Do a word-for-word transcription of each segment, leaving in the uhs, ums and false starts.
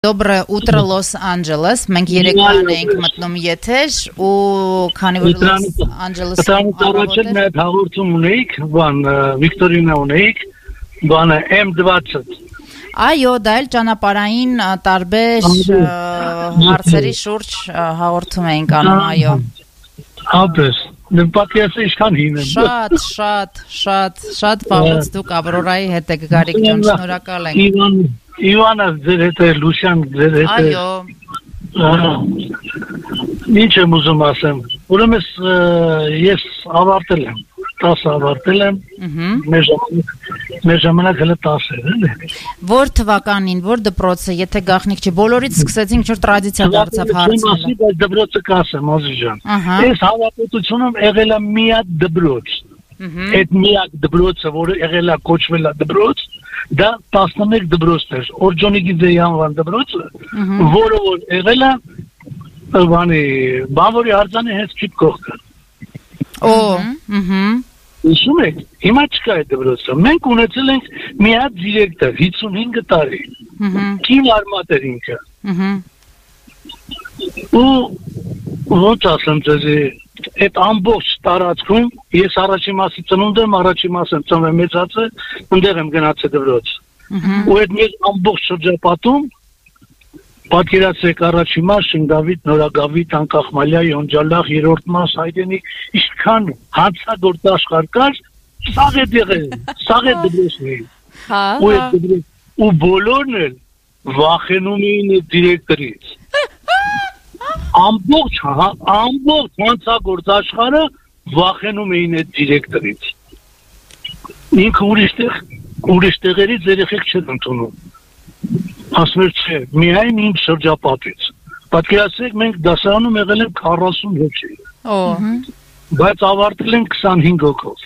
Доброе утро, Лос-Анджелес. Մենք երեկոյան ենք մտնում եթեր ու քանի որ Լոս-Անջելեսում առավոտ է հաղորդում ունեիք, բան Վիկտորինա ունեիք, բանը M twenty. Այո, դա էլ ճանապարհային տարբեր հարցերի շուրջ հաղորդում ենք անում, այո։ Ապես, նպատակը ինչքան հին է։ Շատ, շատ, շատ, շատ վաղուց դուք Ավրորայի հետ եք Գարիկ ջան, շնորհակալ ենք։ Ivana ձեր հետ է, Լուշան ձեր հետ է։ Այո։ Ինչ եմ ուզում ասեմ։ Ուրեմն ես ավարտել եմ, տասը ավարտել եմ։ Մեր ժամանակ հենց տասը էր, էլի։ Որ թվականին, որ դպրոցը, եթե գաղտնիք չի, բոլորից սկսեցինք ինչ-որ տրադիցիա դարձավ հարցնելը։ Բայց դպրոցը կասեմ, Ազի ջան։ Այս հավատությունում եղել է միակ դպրոց։ Այդ միակ դպրոցը, որը եղել է կոչվել է դպրոց, դա տասնմեկ դպրոցն էր, Օրջոնի Գիզեյան դպրոցը, որը որ եղել է բանի Բանվորի արձանի հենց ճիտ կողքը։ Օ, ըհը։ Հիշում եք, հիմա չկա այդ դպրոցը։ Մենք ունեցել ենք մի հատ դիրեկտոր, հիսունհինգ տարի։ Կին արմատ էր ինքը։ Ու ոնց ասեմ ձեզ, այդ ամբողջ տարածքում ես առաջի մասի ծնունդ եմ, առաջի մաս եմ ծնվել մեծացել, ընդեղ եմ գնացել դպրոց։ Ու այդ մեր ամբողջ շրջապատում պատկերացրեք առաջի մաս Շնգավիթ, Նորագավիթ, Անկախմալիա, Յոնջալախ, երրորդ մաս Հայրենիք, ինչքան հանցագործ աշխարհ կար, սաղ է եղել, սաղ է դպրոցն էր։ Հա։ Ու բոլորն էլ վախենում էին այդ դիրեկտորից։ Ամբողջ ամբողջ հանցագործ աշխարհը վախենում էին այդ դիրեկտորից։ Ինքը ուրիշտեղ ուրիշ տեղերից երեխեք չեն ընդունում։ Ասում էր չէ, միայն իմ շրջապատից։ Պատկերացրեք, մենք դասարանում եղել ենք քառասուն հոգի։ Օ։ Բայց ավարտել ենք քսանհինգ հոգով։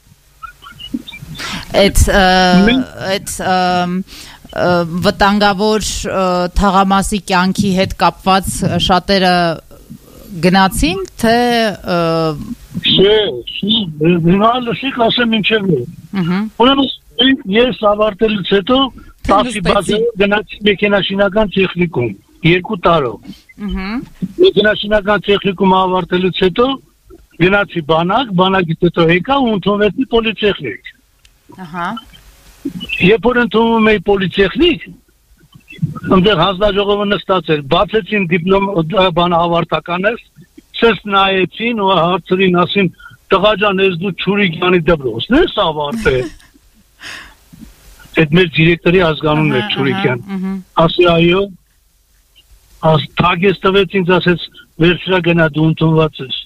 Այդ այդ վտանգավոր թաղամասի կյանքի հետ կապված շատերը գնացին, թե Չէ, հիմա լսեք ասեմ ինչեր է։ Ուրեմն ես ավարտելուց հետո տասի բազայով գնացի մեքենաշինական տեխնիկում, երկու տարով։ Մեքենաշինական տեխնիկում ավարտելուց հետո գնացի բանակ, բանակից հետո եկա ու ընդունվեցի պոլիտեխնիկ։ Ահա։ Երբ որ ընդունում էի պոլիտեխնիկ, այնտեղ հանձնաժողովը նստած էր, բացեցին դիպլոմ բան ավարտականս, ցես նայեցին ու հարցրին, ասին տղա ջան, ես դու Չուրիկյանի դպրոցն ես ավարտել։ Այդ մեր դիրեկտորի ազգանունն է Չուրիկյան։ Ասի այո։ Աս թագես տվեց ինձ, ասեց վերջրա գնա դու ընդունված ես։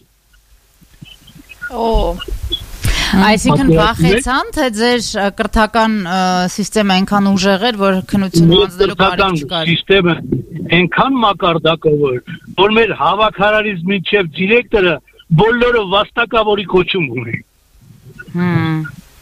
Օ։ Այսինքն վախեցան, թե ձեր կրթական սիստեմը այնքան ուժեղ էր, որ քննությունը անցնելու կարիք չկար։ Սիստեմը այնքան մակարդակով էր, որ մեր հավաքարարից մինչև դիրեկտորը բոլորը վաստակավորի կոչում ունի։ Հմ։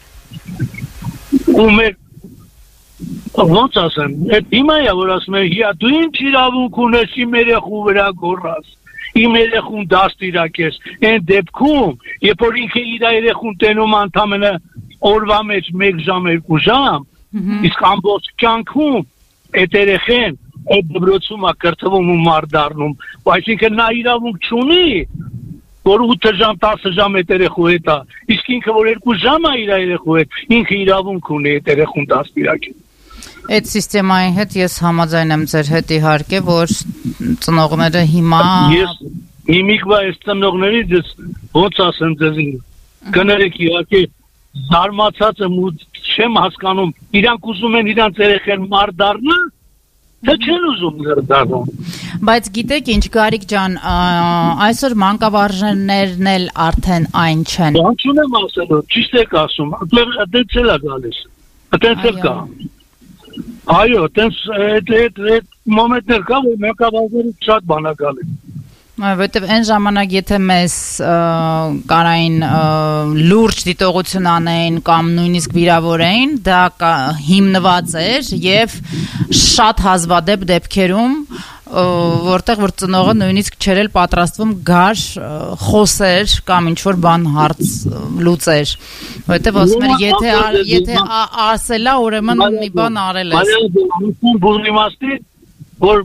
Ու մեր ոնց ասեմ, այդ հիմա է որ ասում են, հիա դու ինչ իրավունք ունես իմ երեխու վրա գոռաս։ Իմ երեխուն դաստիարակես, այն դեպքում, երբ որ ինքը իր երեխուն տենում ընդամենը օրվա մեջ մեկ ժամ, երկու ժամ, իսկ ամբողջ կյանքում այդ երեխեն այդ դպրոցում է կրթվում ու մարդառնում, այսինքն նա իրավունք չունի, որ ութ ժամ, տասը ժամ այդ երեխու հետ է, իսկ ինքը որ երկու ժամ է իր երեխու հետ, ինքը իրավունք ունի այդ երեխուն դաստիարակել։ Այդ սիստեմայի հետ ես համաձայն եմ ձեր հետ իհարկե, որ ծնողները հիմա Ես հիմիկվա այս ծնողներից ես ոնց ասեմ ձեզ կներեք իհարկե զարմացած եմ ու չեմ հասկանում իրանք ուզում են իրանք երեխեն մարդ դառնա թե չեն ուզում դառնալ Բայց գիտեք ինչ Գարիկ ջան այսօր մանկավարժներն էլ արդեն այն չեն Բան չունեմ ասելու ճիշտ եք ասում այդտեղ էլ է գալիս այդտեղ էլ կա Այո, տենց այդ այդ մոմենտներ կա, որ մանկավարժները շատ բանակալ են։ Որովհետև այն ժամանակ եթե մեզ կարային լուրջ դիտողություն անեին կամ նույնիսկ վիրավորեին, դա հիմնված էր եւ շատ հազվադեպ դեպքերում որտեղ որ ծնողը նույնիսկ չէր էլ պատրաստվում գար խոսեր կամ ինչ որ բան հարց լուծեր որտեղ ասում էր եթե եթե ասելա ուրեմն մի բան արել ես Բուզնիմաստի որ